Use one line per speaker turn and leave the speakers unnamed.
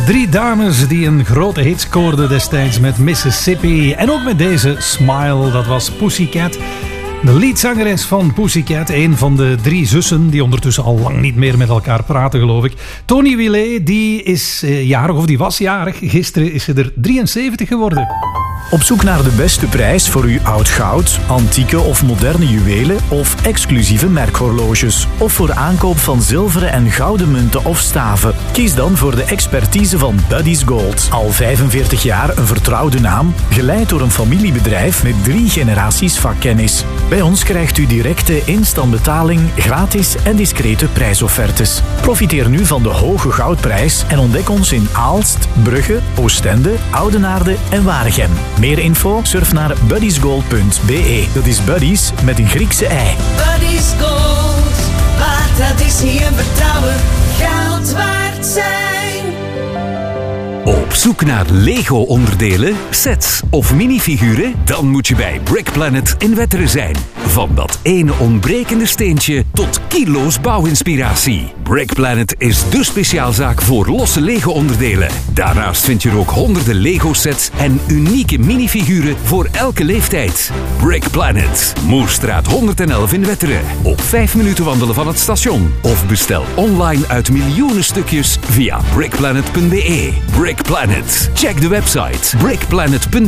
3 dames die een grote hit scoorden destijds met Mississippi. En ook met deze Smile, dat was Pussycat. De leadzangeres van Pussycat, een van de 3 zussen die ondertussen al lang niet meer met elkaar praten, geloof ik. Toni Willet, die is jarig, of die was jarig. Gisteren is ze er 73 geworden.
Op zoek naar de beste prijs voor uw oud goud, antieke of moderne juwelen of exclusieve merkhorloges. Of voor aankoop van zilveren en gouden munten of staven. Kies dan voor de expertise van Buddy's Gold. Al 45 jaar een vertrouwde naam, geleid door een familiebedrijf met 3 generaties vakkennis. Bij ons krijgt u directe instantbetaling, gratis en discrete prijsoffertes. Profiteer nu van de hoge goudprijs en ontdek ons in Aalst, Brugge, Oostende, Oudenaarde en Waregem. Meer info? Surf naar buddysgold.be. Dat is Buddies met een Griekse ei.
Buddy's Gold, waar traditie en vertrouwen goud waard zijn.
Op zoek naar Lego-onderdelen, sets of minifiguren? Dan moet je bij Brick Planet in Wetteren zijn. Van dat ene ontbrekende steentje tot kilo's bouwinspiratie. Brick Planet is dé speciaalzaak voor losse Lego-onderdelen. Daarnaast vind je er ook honderden Lego-sets en unieke minifiguren voor elke leeftijd. Brick Planet, Moerstraat 111 in Wetteren. Op 5 minuten wandelen van het station. Of bestel online uit miljoenen stukjes via brickplanet.be. Brick Planet. Check de website brickplanet.be.